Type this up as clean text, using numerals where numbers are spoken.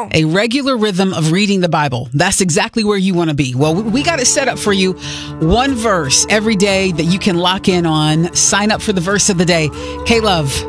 Bible. A regular rhythm of reading the Bible. That's exactly where you want to be. Well, we got it set up for you. One verse every day that you can lock in on. Sign up for the verse of the day. K-Love,